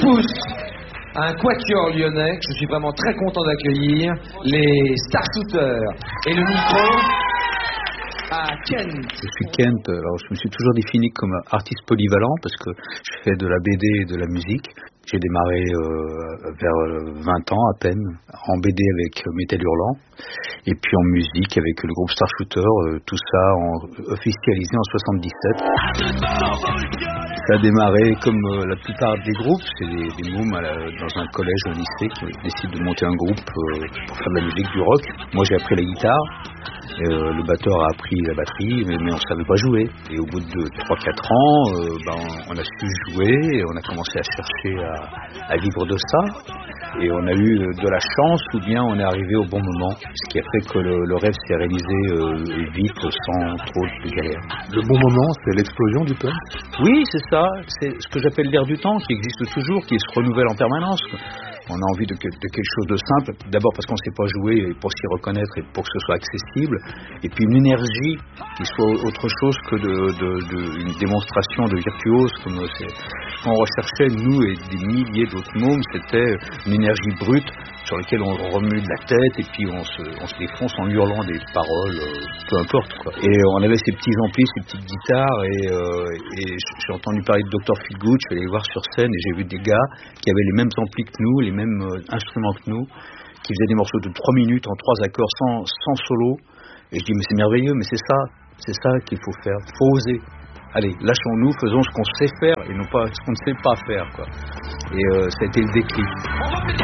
tous un quatuor lyonnais que je suis vraiment très content d'accueillir, les Starshooters. Et le micro à Kent. Je suis Kent, alors je me suis toujours défini comme artiste polyvalent parce que je fais de la BD et de la musique. J'ai démarré vers 20 ans à peine, en BD avec Métal Hurlant, et puis en musique avec le groupe Starshooter, tout ça officialisé en 77. Ça a démarré comme la plupart des groupes, c'est des mômes dans un collège ou un lycée qui décident de monter un groupe pour faire de la musique, du rock. Moi j'ai appris la guitare. Le batteur a appris la batterie, mais on ne savait pas jouer. Et au bout de 3-4 ans, on a su jouer, et on a commencé à chercher à vivre de ça. Et on a eu de la chance, ou bien on est arrivé au bon moment, ce qui a fait que le rêve s'est réalisé vite, sans trop de galères. Le bon moment, c'est l'explosion du punk ? Oui, c'est ça. C'est ce que j'appelle l'air du temps, qui existe toujours, qui se renouvelle en permanence. On a envie de quelque chose de simple, d'abord parce qu'on ne sait pas jouer, et pour s'y reconnaître et pour que ce soit accessible, et puis une énergie qui soit autre chose que une démonstration de virtuose. On recherchait, nous et des milliers d'autres mômes, c'était une énergie brute sur laquelle on remue de la tête et puis on se défonce en hurlant des paroles, peu importe quoi. Et on avait ces petits amplis, ces petites guitares, et j'ai entendu parler de Dr Feelgood. Je suis allé les voir sur scène et j'ai vu des gars qui avaient les mêmes amplis que nous, les mêmes instruments que nous, qui faisaient des morceaux de 3 minutes en 3 accords sans solo. Et je dis mais c'est merveilleux, mais c'est ça qu'il faut faire, faut oser. Allez, lâchons-nous, faisons ce qu'on sait faire et non pas ce qu'on ne sait pas faire quoi. Et ça a été le déclic.